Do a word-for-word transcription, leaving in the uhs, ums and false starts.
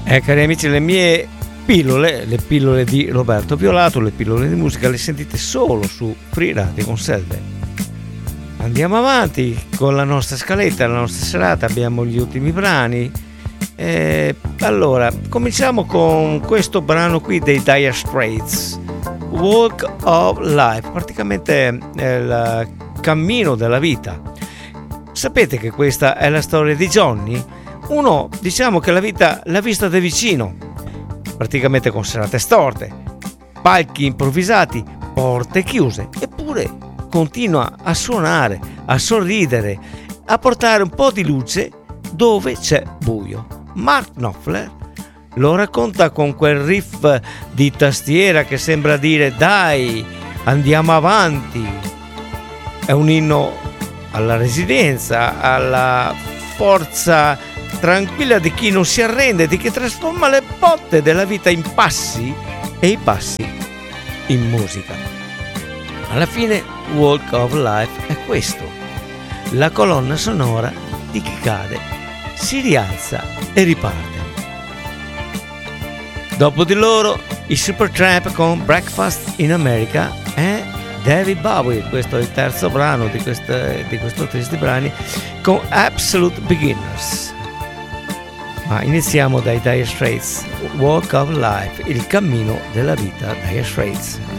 Eh, cari amici, le mie pillole, le pillole di Roberto Violato, le pillole di musica le sentite solo su Free Radio con Selve. Andiamo avanti con la nostra scaletta, la nostra serata, abbiamo gli ultimi brani. Eh, allora, cominciamo con questo brano qui dei Dire Straits, Walk of Life, praticamente è il cammino della vita. Sapete che questa è la storia di Johnny? Uno, diciamo che la vita l'ha vista da vicino, praticamente con serate storte, palchi improvvisati, porte chiuse, eppure continua a suonare, a sorridere, a portare un po' di luce dove c'è buio. Mark Knopfler lo racconta con quel riff di tastiera che sembra dire dai, andiamo avanti. È un inno alla resilienza, alla forza tranquilla di chi non si arrende, di chi trasforma le botte della vita in passi e i passi in musica. Alla fine Walk of Life è questo, la colonna sonora di chi cade, si rialza e riparte. Dopo di loro i Supertramp con Breakfast in America e David Bowie, questo è il terzo brano di, queste, di questo trio di brani, con Absolute Beginners. Ma iniziamo dai Dire Straits, Walk of Life, il cammino della vita, Dire Straits.